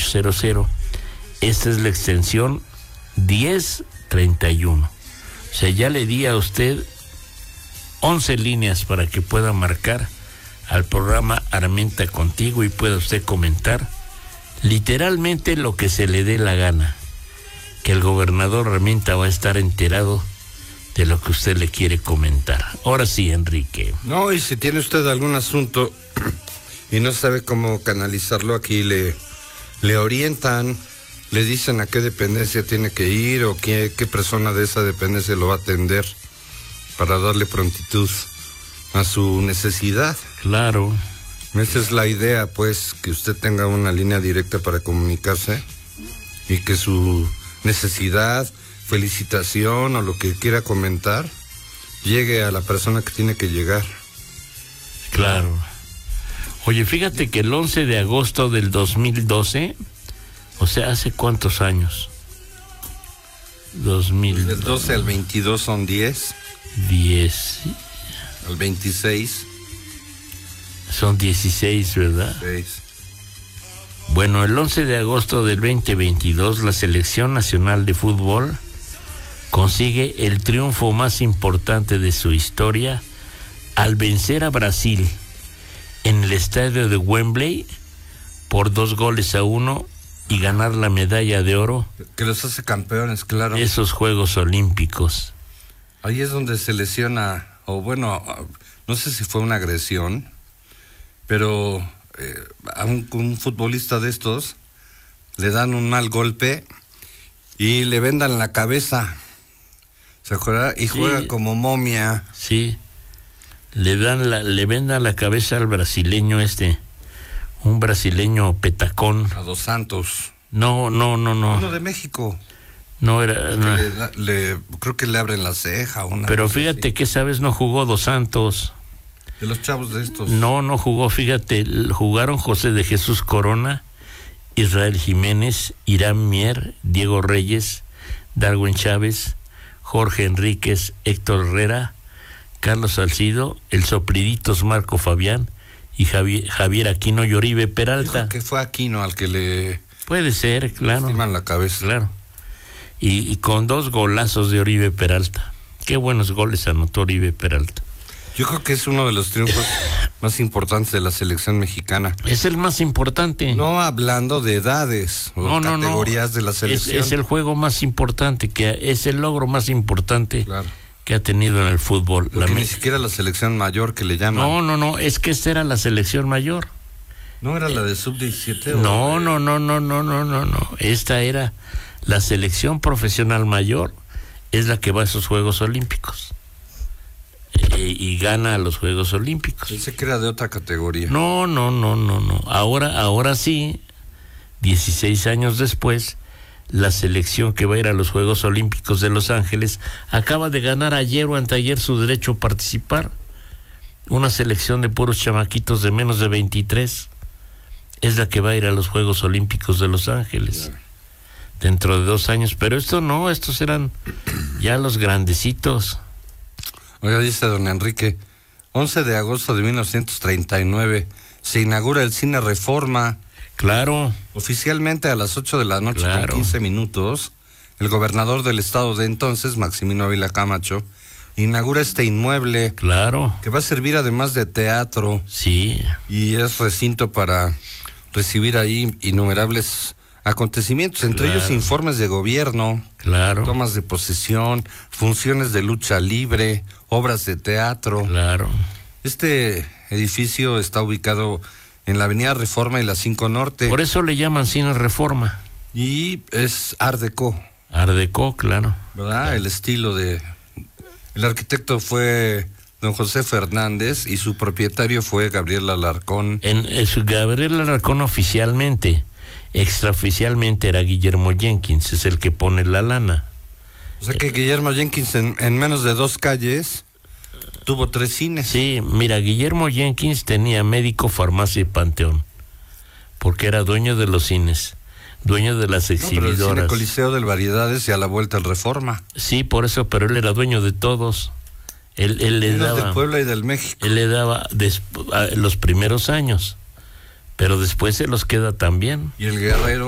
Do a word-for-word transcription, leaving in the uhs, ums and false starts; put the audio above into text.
cero cero. Esta es la extensión diez treinta y uno. O sea, ya le di a usted once líneas para que pueda marcar al programa Armenta Contigo y pueda usted comentar literalmente lo que se le dé la gana, que el gobernador Armenta va a estar enterado de lo que usted le quiere comentar. Ahora sí, Enrique. No, y si tiene usted algún asunto y no sabe cómo canalizarlo, aquí le, le orientan, le dicen a qué dependencia tiene que ir o qué, qué persona de esa dependencia lo va a atender para darle prontitud a su necesidad. Claro. Esa es la idea, pues, que usted tenga una línea directa para comunicarse y que su necesidad, felicitación o lo que quiera comentar llegue a la persona que tiene que llegar. Claro. Oye, fíjate que el once de agosto del dos mil doce, o sea, ¿hace cuántos años? dos mil. Del doce al veintidós son diez. diez. Al veintiséis. Son dieciséis, ¿verdad? seis. Bueno, el once de agosto del veinte veintidós, la Selección Nacional de Fútbol consigue el triunfo más importante de su historia al vencer a Brasil en el estadio de Wembley por dos goles a uno y ganar la medalla de oro. Que los hace campeones, claro. Esos Juegos Olímpicos. Ahí es donde se lesiona, o bueno, no sé si fue una agresión, pero eh, a un, un futbolista de estos le dan un mal golpe y le vendan la cabeza. ¿Se acuerda? Y juega sí, como momia. Sí. Le dan la, le vendan la cabeza al brasileño este, un brasileño petacón. A Dos Santos. No, no, no, no. Uno de México. No era. No. Le, le, creo que le abren la ceja. Una Pero fíjate así, que esa vez no jugó Dos Santos. De los chavos de estos. No, no jugó, fíjate, jugaron José de Jesús Corona, Israel Jiménez, Irán Mier, Diego Reyes, Darwin Chávez, Jorge Enríquez, Héctor Herrera, Carlos Salcido, el Sopriditos Marco Fabián y Javier, Javier Aquino y Oribe Peralta. Dijo que fue Aquino al que le... Puede ser, claro. Lastiman la cabeza. Claro. Y, y con dos golazos de Oribe Peralta. Qué buenos goles anotó Oribe Peralta. Yo creo que es uno de los triunfos más importantes de la selección mexicana. Es el más importante. No hablando de edades o no, no, categorías no. de la selección. Es, es el juego más importante, que es el logro más importante, claro, que ha tenido en el fútbol. Porque la... ni siquiera la selección mayor que le llaman. No, no, no, es que esta era la selección mayor. ¿No era la de sub diecisiete? No, o... no, no, no, no, no, no, no. Esta era la selección profesional mayor, es la que va a esos Juegos Olímpicos. Y gana a los Juegos Olímpicos. Pensé que era de otra categoría. No, no, no, no, no. Ahora, ahora sí, dieciséis años después, la selección que va a ir a los Juegos Olímpicos de Los Ángeles acaba de ganar ayer o anteayer su derecho a participar. Una selección de puros chamaquitos de menos de veintitrés es la que va a ir a los Juegos Olímpicos de Los Ángeles. Yeah. Dentro de dos años. Pero esto no, estos eran ya los grandecitos. Oiga, dice don Enrique, once de agosto de mil novecientos treinta y nueve se inaugura el Cine Reforma. Claro. Oficialmente a las ocho de la noche, claro, con quince minutos, el gobernador del estado de entonces, Maximino Ávila Camacho, inaugura este inmueble. Claro. Que va a servir además de teatro. Sí. Y es recinto para recibir ahí innumerables acontecimientos, entre claro, ellos informes de gobierno, claro, tomas de posesión, funciones de lucha libre, obras de teatro. Claro. Este edificio está ubicado en la avenida Reforma y la cinco Norte. Por eso le llaman Cine Reforma. Y es Art Deco. Art Deco, claro. ¿Verdad? Claro. El estilo de... El arquitecto fue don José Fernández y su propietario fue Gabriel Alarcón. En, en su Gabriel Alarcón oficialmente... Extraoficialmente era Guillermo Jenkins, es el que pone la lana. O sea que Guillermo Jenkins en, en menos de dos calles tuvo tres cines. Sí, mira, Guillermo Jenkins tenía médico, farmacia y panteón, porque era dueño de los cines, dueño de las exhibidoras. No, pero el Cine Coliseo del Variedades y a la vuelta al Reforma. Sí, por eso, pero él era dueño de todos. Él, él le daba del Puebla y del México. Él le daba des, a, los primeros años. Pero después se los queda también. Y el Guerrero